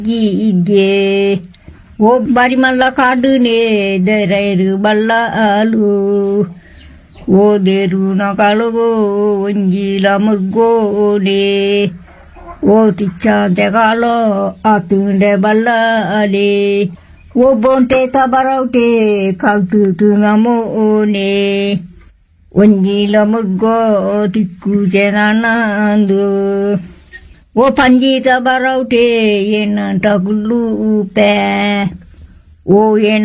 ಗೀಗೆ ಒಬ್ಬರಿ ಮಲ್ಲ ಕಾಡುನೆ ದೆರೈರು ಬಲ್ಲಾಲು ಓದೇರು ನಕಳುಗೋ ಒಂಜಿಲ ಮುರ್ಗೋನೆ ಓ ತಿಚ್ಚಂತೆ ಕಾಲೋ ಆತುಂಡೆ ಬಲ್ಲಾಲೆ ಓ ಬೊಂಟೆ ತಬರೌಟೆ ಕಲ್ತು ನಮೋನೆ ಒಂಜಿಲ ಮುರ್ಗೋ ತಿಕ್ಕುಜೆ ನನ್ನಂದು ಓ ಪಂಜೀತ ಬರೌಟೆ ಏನಂಟ ಗುಲ್ಲು ಪೇ ಓ